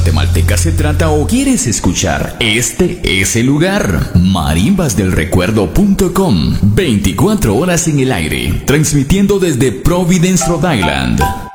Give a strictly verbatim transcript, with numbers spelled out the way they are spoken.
guatemalteca se trata o quieres escuchar, este es el lugar. marimbas del recuerdo punto com, veinticuatro horas en el aire, transmitiendo desde Providence, Rhode Island.